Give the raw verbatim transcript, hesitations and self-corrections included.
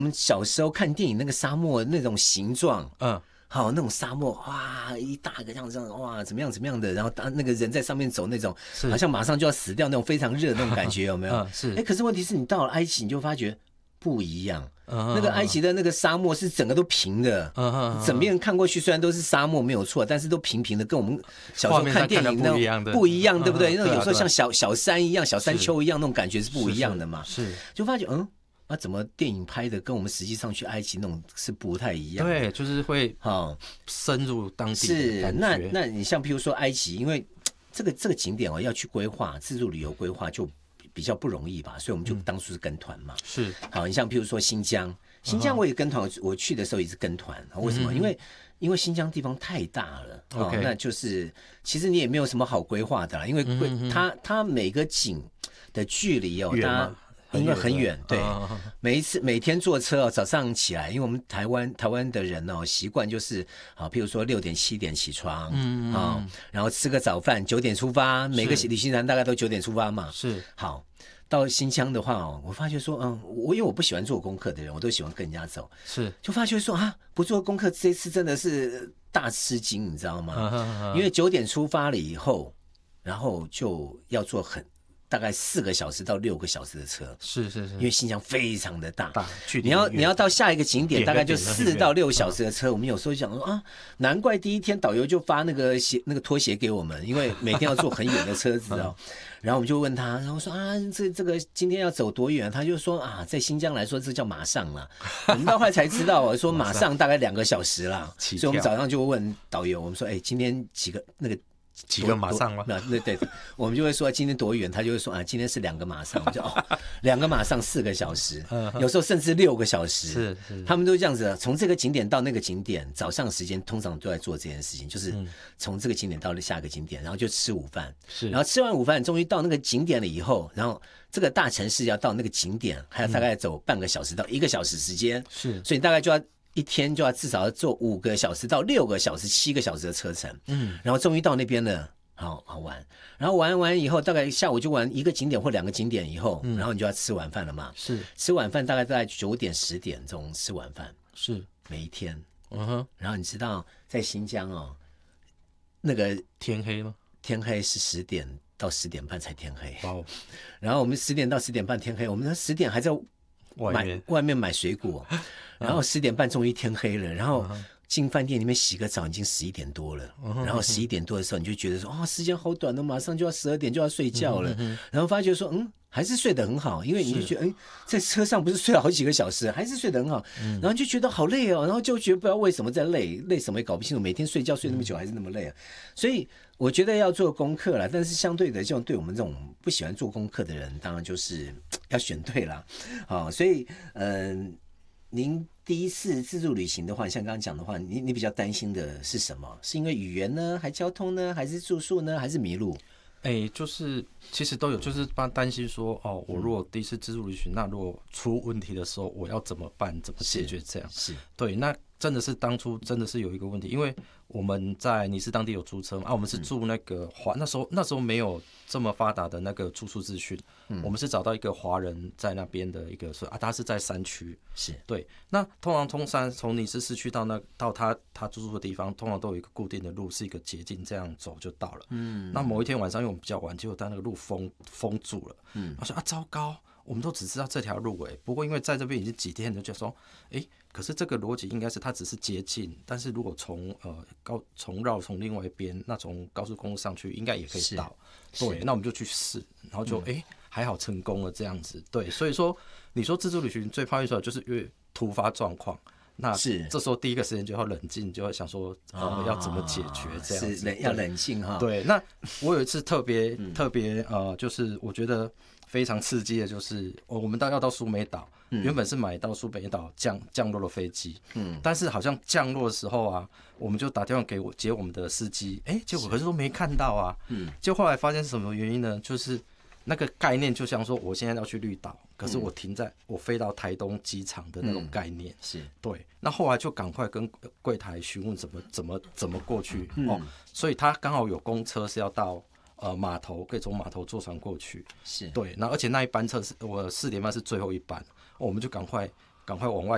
我们小时候看电影那个沙漠那种形状， 嗯。 好，那种沙漠，哇，一大个这样这样，哇，怎么样怎么样的，然后当那个人在上面走，那种好像马上就要死掉那种非常热那种感觉，有没有？ 嗯、是。 哎，可是问题是你到了埃及，你就发觉不一样。嗯、那个埃及的那个沙漠是整个都平的，嗯、整面看过去虽然都是沙漠没有错，但是都平平的，跟我们小时候看电影那种不一样，不一样，对不对？那种有时候像小小山一样，小山丘一样，那种感觉是不一样的嘛。 是，是就发觉嗯。那、啊、怎么电影拍的跟我们实际上去埃及那种是不太一样的？ 对，就是会好深入当地的感觉。 是，那那你像譬如说埃及，因为这个这个景点哦要去规划自助旅游规划就比较不容易吧，所以我们就当初是跟团嘛。 是、嗯， 好，你像譬如说新疆，新疆我也跟团，我去的时候也是跟团，为什么？嗯、因为因为新疆地方太大了，哦 okay 那就是其实你也没有什么好规划的啦，因为规、嗯、它它每个景的距离哦，它。因为很远，对，哦、每一次每天坐车哦，早上起来，因为我们台湾台湾的人哦，习惯就是啊，譬如说六点七点起床，嗯啊、哦，然后吃个早饭，九点出发，每个旅行团大概都九点出发嘛， 是。 好，到新疆的话哦，我发觉说，嗯，我因为我不喜欢做功课的人，我都喜欢跟人家走， 是， 就发觉说啊，不做功课这次真的是大吃惊，你知道吗？啊啊啊因为九点出发了以后，然后就要做很。大概四个小时到六个小时的车， 是是是， 因为新疆非常的大， 大你要你要到下一个景点，大概就四到六小时的车。我们有时候想说啊，难怪第一天导游就发那个鞋那个拖鞋给我们，因为每天要坐很远的车子哦。然后我们就问他，然后说啊，这这个今天要走多远？他就说啊，在新疆来说，这叫马上啦。我们到后来才知道，说马上大概两个小时啦。所以我们早上就问导游，我们说，哎，今天几个那个。 几个马上吗？ 对对，我们就会说今天多远，他就会说啊，今天是两个马上，就哦，两个马上四个小时，有时候甚至六个小时， 是是， 他们都这样子，从这个景点到那个景点，早上时间通常都在做这件事情，就是从这个景点到下一个景点，然后就吃午饭，是，然后吃完午饭，终于到那个景点了以后，然后这个大城市要到那个景点，还要大概走半个小时到一个小时时间，是，所以大概就要。一天就要至少要坐五个小时到六个小时、七个小时的车程，嗯，然后终于到那边了，好好玩。然后玩完以后，大概下午就玩一个景点或两个景点以后，嗯、然后你就要吃晚饭了嘛。是，吃晚饭大概在九点、十点这种吃晚饭，是每一天。嗯哼。然后你知道在新疆哦，那个天黑吗？ 天黑是十点到十点半才天黑。哇、哦！然后我们十点到十点半天黑，我们十点还在外面外面买水果。然后十点半终于天黑了，然后进饭店里面洗个澡，已经十一点多了。然后十一点多的时候，你就觉得说，哦，时间好短了，马上就要十二点就要睡觉了。然后发觉说，嗯，还是睡得很好，因为你就觉得，哎，在车上不是睡了好几个小时，还是睡得很好。然后就觉得好累哦，然后就觉得不知道为什么在累，累什么也搞不清楚，每天睡觉睡那么久还是那么累啊。所以我觉得要做功课啦，但是相对的，像对我们这种不喜欢做功课的人，当然就是要选对啦。好，所以嗯。呃您第一次自助旅行的话，像刚刚讲的话，你你比较担心的是什么？是因为语言呢，还交通呢，还是住宿呢，还是迷路？ 哎，就是其实都有，就是帮担心说，哦，我如果第一次自助旅行，那如果出问题的时候，我要怎么办？怎么解决？这样是对。那真的是当初真的是有一个问题，因为我们在尼斯当地有租车嘛，啊，我们是住那个华，那时候那时候没有这么发达的那个住宿资讯，嗯、我们是找到一个华人在那边的一个说啊，他是在山区，是对。那通常通山从尼斯市区到那到他他住宿的地方，通常都有一个固定的路，是一个捷径，这样走就到了。嗯，那某一天晚上，因为我们比较晚，结果他那个路封封住了，嗯，我说啊，糟糕。我们都只知道这条路哎，不过因为在这边已经几天了，就觉得说，哎，可是这个逻辑应该是它只是接近，但是如果从呃高从绕从另外一边，那从高速公路上去应该也可以到，对，那我们就去试，然后就哎、嗯、还好成功了这样子，对，所以说你说自助旅行最怕遇到就是因为突发状况。那是这时候第一个时间就要冷静，就要想说，呃，要怎么解决这样子， 是要冷静哈。 对，那我有一次特别、嗯、特别呃，就是我觉得非常刺激的，就是我们到要到苏梅岛、嗯，原本是买到苏梅岛降降落的飞机，嗯，但是好像降落的时候啊，我们就打电话给我接我们的司机，哎、欸，结果可是都没看到啊，嗯，就后来发现是什么原因呢？就是那个概念就像说，我现在要去绿岛。可是我停在、嗯、我飞到台东机场的那种概念、嗯、是对，那后来就赶快跟柜台询问怎么怎么怎么过去、嗯、哦，所以他刚好有公车是要到呃码头，可以从码头坐船过去，是对，那而且那一班车是我四点半是最后一班，哦、我们就赶快赶快往外